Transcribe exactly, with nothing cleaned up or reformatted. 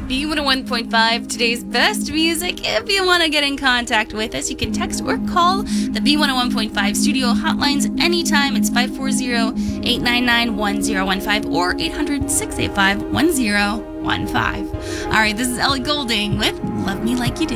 B one oh one point five, today's best music. If you want to get in contact with us, you can text or call the B one oh one point five studio hotlines anytime. It's five four zero, eight nine nine, one zero one five or eight hundred, six eight five, one zero one five. All right, this is Ellie Goulding with Love Me Like You Do.